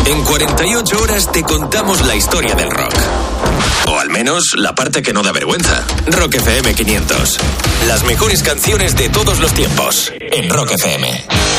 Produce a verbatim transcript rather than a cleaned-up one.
En cuarenta y ocho horas te contamos la historia del rock. O al menos la parte que no da vergüenza. Rock F M quinientos. Las mejores canciones de todos los tiempos. En Rock F M.